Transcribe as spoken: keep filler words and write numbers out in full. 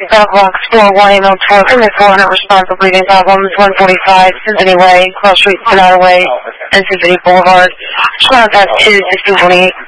Southbox four one eight four, permit four hundred, responsible breathing problems, one forty-five, Symphony Way, Cross Street, Sonata Way, and Symphony Boulevard. Trying to pass two sixteen twenty-eight.